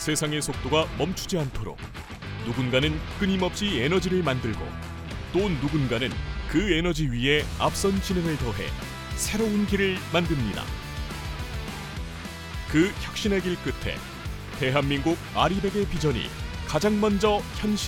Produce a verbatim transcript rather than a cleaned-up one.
세상의 속도가 멈추지 않도록 누군가는 끊임없이 에너지를 만들고 또 누군가는 그 에너지 위에 앞선 지능을 더해 새로운 길을 만듭니다. 그 혁신의 길 끝에 대한민국 아리백의 비전이 가장 먼저 현실